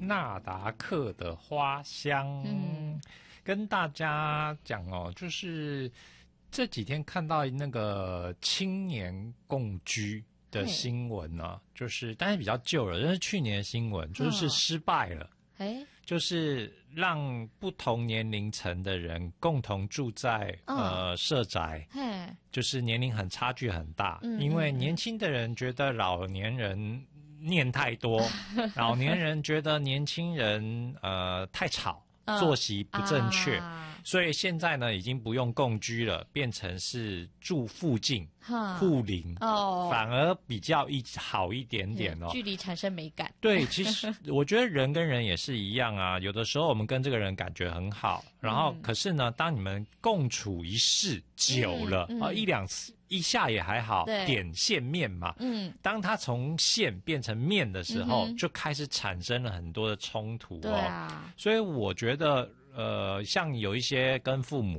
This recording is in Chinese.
纳达克的花香。跟大家讲哦，就是这几天看到那个青年共居的新闻呢，就是但是比较旧了，这是去年的新闻，就是失败了。就是让不同年龄层的人共同住在社宅，就是年龄差距很大，因为年轻的人觉得老年人念太多，老年人觉得年轻人太吵，作息不正确，所以现在呢已经不用共居了，变成是住附近互邻，反而比较好一点点哦， 距离产生美感。 对，其实我觉得人跟人也是一样啊，有的时候我们跟这个人感觉很好，然后可是呢，当你们共处一室久了一两次。一下也还好，点线面嘛。当它从线变成面的时候，就开始产生了很多的冲突哦。对啊，所以我觉得像有一些跟父母